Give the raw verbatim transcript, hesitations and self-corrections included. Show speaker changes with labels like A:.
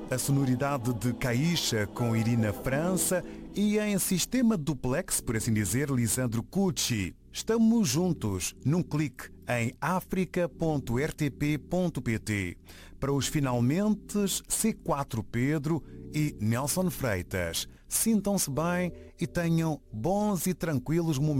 A: a sonoridade de Caixa com Irina França e em sistema duplex, por assim dizer, Lisandro Cucci. Estamos juntos, num clique, em africa ponto r t p ponto p t. Para os finalmentes, C quatro Pedro e Nelson Freitas. Sintam-se bem e tenham bons e tranquilos momentos.